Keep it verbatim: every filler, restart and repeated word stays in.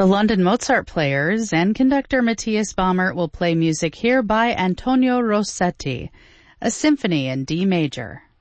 The London Mozart Players and conductor Matthias Baumert will play music here by Antonio Rossetti, a symphony in D major.